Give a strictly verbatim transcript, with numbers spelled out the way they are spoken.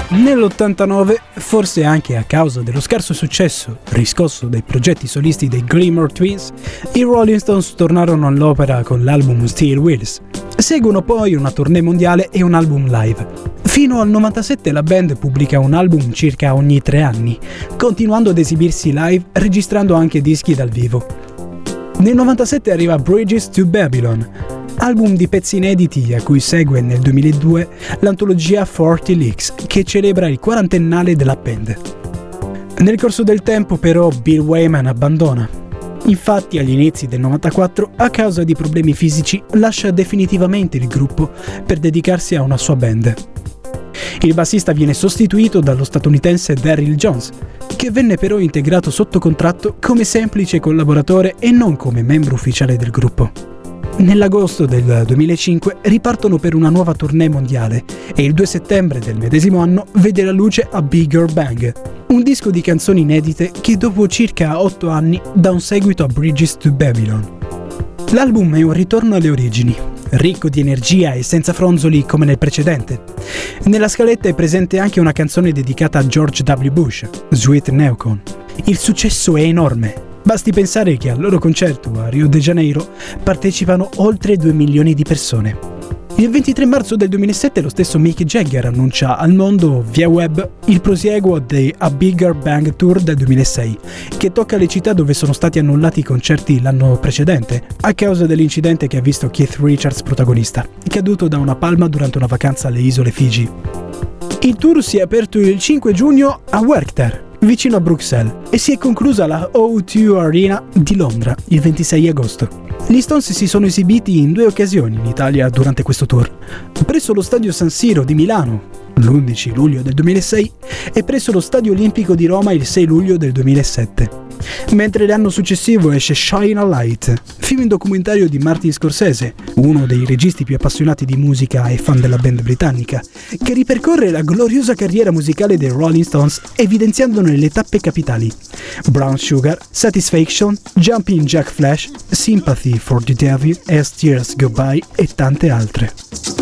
Nell'ottantanove, forse anche a causa dello scarso successo riscosso dai progetti solisti dei Gilmore Twins, i Rolling Stones tornarono all'opera con l'album Steel Wheels. Seguono poi una tournée mondiale e un album live. Fino al novantasette la band pubblica un album circa ogni tre anni, continuando ad esibirsi live, registrando anche dischi dal vivo. Nel novantasette arriva Bridges to Babylon, album di pezzi inediti a cui segue nel duemiladue l'antologia quaranta Licks, che celebra il quarantennale della band. Nel corso del tempo però Bill Wyman abbandona. Infatti agli inizi del novantaquattro, a causa di problemi fisici, lascia definitivamente il gruppo per dedicarsi a una sua band. Il bassista viene sostituito dallo statunitense Daryl Jones, che venne però integrato sotto contratto come semplice collaboratore e non come membro ufficiale del gruppo. Nell'agosto del duemilacinque ripartono per una nuova tournée mondiale e il due settembre del medesimo anno vede la luce A Bigger Bang, un disco di canzoni inedite che dopo circa otto anni dà un seguito a Bridges to Babylon. L'album è un ritorno alle origini, ricco di energia e senza fronzoli come nel precedente. Nella scaletta è presente anche una canzone dedicata a George W. Bush, Sweet Neocon. Il successo è enorme. Basti pensare che al loro concerto a Rio de Janeiro partecipano oltre due milioni di persone. Il ventitré marzo del duemilasette lo stesso Mick Jagger annuncia al mondo via web il prosieguo dei A Bigger Bang Tour del duemilasei, che tocca le città dove sono stati annullati i concerti l'anno precedente a causa dell'incidente che ha visto Keith Richards protagonista, caduto da una palma durante una vacanza alle isole Figi. Il tour si è aperto il cinque giugno a Werchter, vicino a Bruxelles, e si è conclusa alla O due Arena di Londra il ventisei agosto. Gli Stones si sono esibiti in due occasioni in Italia durante questo tour, presso lo Stadio San Siro di Milano l'undici luglio del duemilasei e presso lo Stadio Olimpico di Roma il sei luglio del duemilasette. Mentre l'anno successivo esce Shine a Light, film documentario di Martin Scorsese, uno dei registi più appassionati di musica e fan della band britannica, che ripercorre la gloriosa carriera musicale dei Rolling Stones evidenziandone le tappe capitali: Brown Sugar, Satisfaction, Jumping Jack Flash, Sympathy for the Devil, As Tears Go By e tante altre.